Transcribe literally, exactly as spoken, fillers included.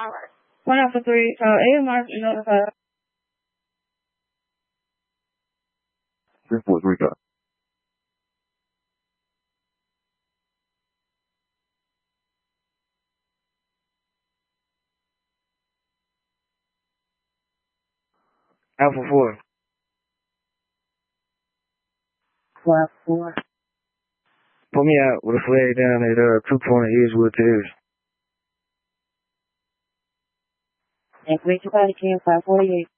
Alright. One Alpha three, uh, A M R, notified. This was Rico. Alpha four. One four. Put me out with a flag down at uh, two twenty Edgewood Terrace. And three two five, five forty-eight.